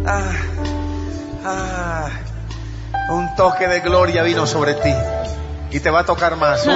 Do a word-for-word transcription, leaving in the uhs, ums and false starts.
Ah, ah, un toque de gloria vino sobre ti y te va a tocar más.